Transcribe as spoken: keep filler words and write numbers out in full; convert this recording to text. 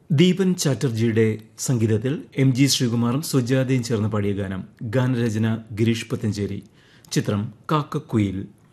ദീപൻ ചാറ്റർജിയുടെ സംഗീതത്തിൽ M G ശ്രീകുമാറും സുജാതയും ചേർന്ന് പാടിയ ഗാനം. ഗാനരചന ഗിരീഷ് പത്തഞ്ചേരി. ചിത്രം കാക്കക്കുയിൽ.